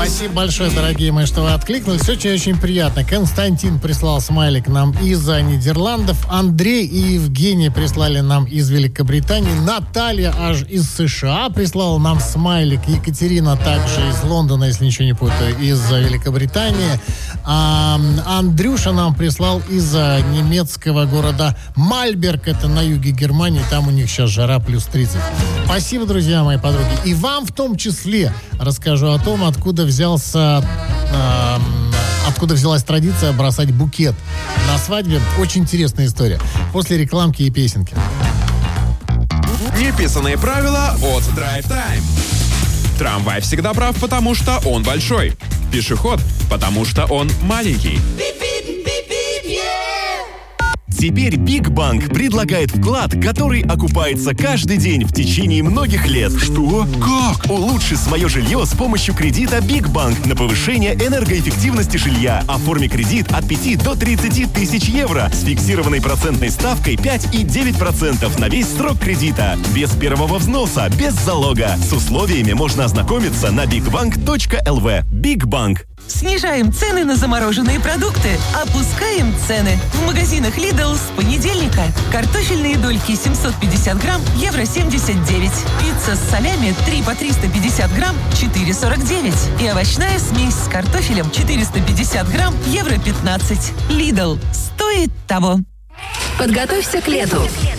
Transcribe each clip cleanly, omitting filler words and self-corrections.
Спасибо большое, дорогие мои, что вы откликнулись. Очень приятно. Константин прислал смайлик нам из Нидерландов. Андрей и Евгений прислали нам из Великобритании. Наталья аж из США прислала нам смайлик. Екатерина также из Лондона, если ничего не путаю, из Великобритании. Андрюша нам прислал из немецкого города Мальберг. Это на юге Германии. Там у них сейчас жара плюс 30. Спасибо, друзья мои подруги. И вам в том числе расскажу о том, откуда взялась традиция бросать букет на свадьбе. Очень интересная история. После рекламки и песенки. Неписанные правила от Drive Time. Трамвай всегда прав, потому что он большой. Пешеход, потому что он маленький. Теперь Big Bank предлагает вклад, который окупается каждый день в течение многих лет. Что? Как? Улучши свое жилье с помощью кредита Big Bank на повышение энергоэффективности жилья. Оформи кредит от 5 до 30 тысяч евро с фиксированной процентной ставкой 5,9% на весь срок кредита. Без первого взноса, без залога. С условиями можно ознакомиться на bigbank.lv. Big Bank. Снижаем цены на замороженные продукты. Опускаем цены. В магазинах Lidl с понедельника. Картофельные дольки 750 грамм, евро 79. Пицца с солями 3 по 350 грамм, 4,49. И овощная смесь с картофелем 450 грамм, евро 15. Lidl. Стоит того. Подготовься к лету.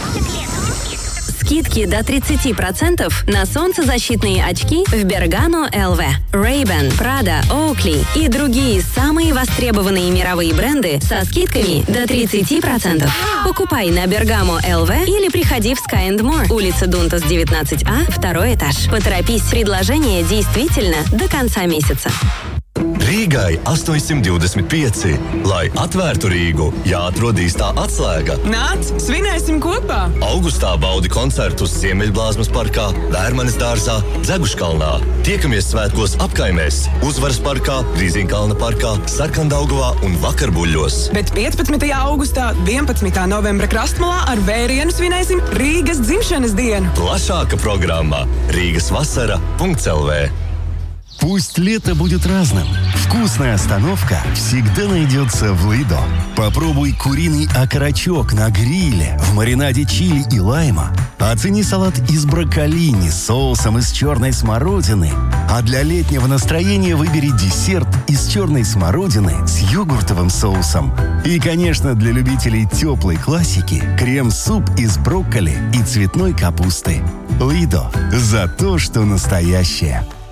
Скидки до 30% на солнцезащитные очки в Bergamo LV, Ray-Ban, Prada, Oakley и другие самые востребованные мировые бренды со скидками до 30%. Покупай на Bergamo LV или приходи в Sky & More, улица Дунтас, 19А, 2 этаж. Поторопись, предложение действительно до конца месяца. Rīgai 825, lai atvērtu Rīgu, jāatrod īstā atslēga. Nāc, svinēsim kopā! Augustā baudi koncertus Ziemeļblāzmas parkā, Vērmanes dārzā, Dzeguškalnā. Tiekamies svētkos apkaimēs, Uzvaras parkā, Grīziņkalna parkā, Sarkandaugavā un Vakarbuļļos. Bet 15. augustā, 11. novembra Krastmalā ar vērienu svinēsim Rīgas dzimšanas dienu. Plašāka programma rīgasvasara.lv. Пусть лето будет разным. Вкусная остановка всегда найдется в Lidl. Попробуй куриный окорочок на гриле в маринаде чили и лайма. Оцени салат из брокколини с соусом из черной смородины. А для летнего настроения выбери десерт из черной смородины с йогуртовым соусом. И, конечно, для любителей теплой классики крем-суп из брокколи и цветной капусты. Lidl. За то, что настоящее.